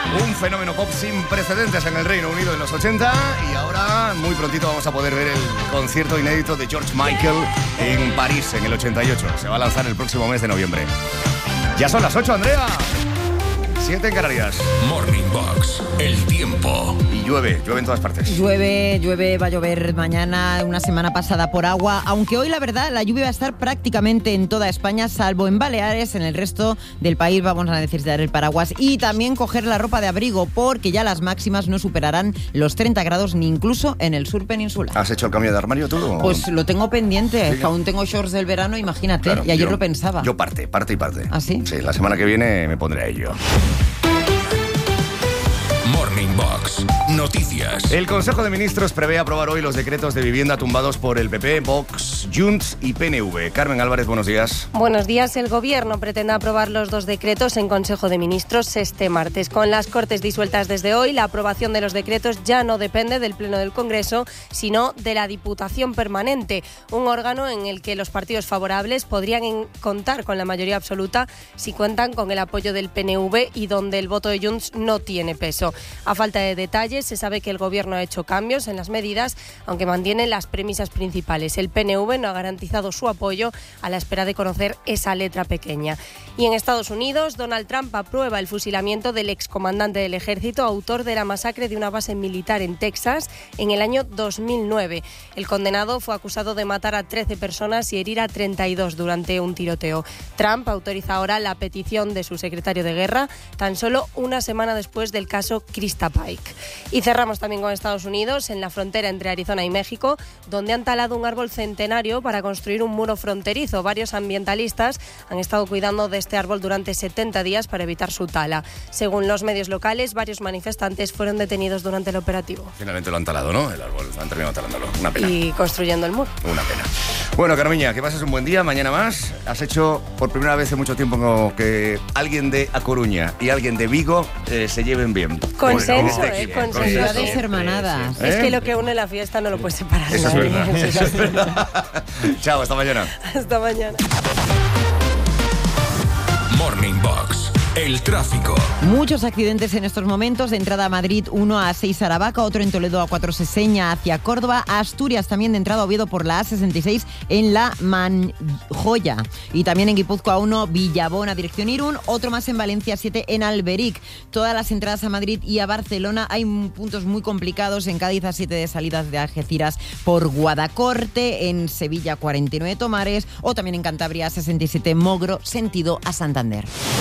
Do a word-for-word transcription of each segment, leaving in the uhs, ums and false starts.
Un fenómeno pop sin precedentes en el Reino Unido en los ochenta y ahora muy prontito vamos a poder ver el concierto inédito de George Michael en París en el ochenta y ocho. Se va a lanzar el próximo mes de noviembre. Ya son las ocho, Andrea. siete en Canarias. Morning Box, el tiempo. Y llueve, llueve en todas partes. Llueve, llueve, va a llover mañana, una semana pasada por agua, aunque hoy la verdad la lluvia va a estar prácticamente en toda España, salvo en Baleares. En el resto del país vamos a necesitar el paraguas y también coger la ropa de abrigo, porque ya las máximas no superarán los treinta grados ni incluso en el sur peninsular. ¿Has hecho el cambio de armario tú? Pues lo tengo pendiente, sí, que aún tengo shorts del verano, imagínate, claro, y ayer yo, lo pensaba. Yo parte, parte y parte. ¿Ah, sí? Sí, la semana que viene me pondré a ello. Morning Box, noticias. El Consejo de Ministros prevé aprobar hoy los decretos de vivienda tumbados por el P P, Vox, Junts y P N V. Carmen Álvarez, buenos días. Buenos días. El Gobierno pretende aprobar los dos decretos en Consejo de Ministros este martes. Con las Cortes disueltas desde hoy, la aprobación de los decretos ya no depende del Pleno del Congreso, sino de la Diputación Permanente, un órgano en el que los partidos favorables podrían contar con la mayoría absoluta si cuentan con el apoyo del P N V y donde el voto de Junts no tiene peso. A falta de detalles, se sabe que el Gobierno ha hecho cambios en las medidas, aunque mantiene las premisas principales. El P N V no ha garantizado su apoyo a la espera de conocer esa letra pequeña. Y en Estados Unidos, Donald Trump aprueba el fusilamiento del excomandante del ejército, autor de la masacre de una base militar en Texas en el año dos mil nueve. El condenado fue acusado de matar a trece personas y herir a treinta y dos durante un tiroteo. Trump autoriza ahora la petición de su secretario de guerra, tan solo una semana después del caso Krista Pike. Y cerramos también con Estados Unidos, en la frontera entre Arizona y México, donde han talado un árbol centenario para construir un muro fronterizo. Varios ambientalistas han estado cuidando de este árbol durante setenta días para evitar su tala. Según los medios locales, varios manifestantes fueron detenidos durante el operativo. Finalmente lo han talado, ¿no? El árbol, han terminado talándolo. Una pena. Y construyendo el muro. Una pena. Bueno, Carmiña, que pases un buen día. Mañana más. Has hecho por primera vez en mucho tiempo que alguien de A Coruña y alguien de Vigo eh, se lleven bien. Consenso, bueno, eh, bien, consenso. Ciudades hermanadas. Es ¿Eh? que lo que une la fiesta no lo puedes separar. Eso es nadie. verdad. Eso es verdad. Chao, hasta mañana. Hasta mañana. Morning Box, el tráfico. Muchos accidentes en estos momentos. De entrada a Madrid, uno a seis Aravaca, otro en Toledo a cuatro Seseña hacia Córdoba, a Asturias también de entrada a Oviedo por la A sesenta y seis en la Manjoya. Y también en Guipúzcoa uno, Villabona dirección Irún, otro más en Valencia siete en Alberic. Todas las entradas a Madrid y a Barcelona hay puntos muy complicados. En Cádiz a siete de salidas de Algeciras por Guadacorte, en Sevilla cuarenta y nueve Tomares o también en Cantabria sesenta y siete Mogro sentido a Santander.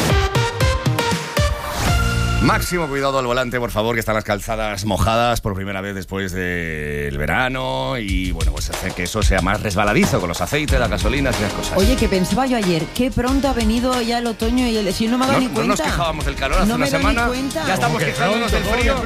Máximo cuidado al volante, por favor, que están las calzadas mojadas por primera vez después del verano y, bueno, pues hace que eso sea más resbaladizo con los aceites, las gasolinas y las cosas. Oye, que pensaba yo ayer, qué pronto ha venido ya el otoño y el... Si no me ha dado no, ni cuenta. No nos quejábamos del calor hace no una me semana, cuenta. ya estamos quejándonos del frío.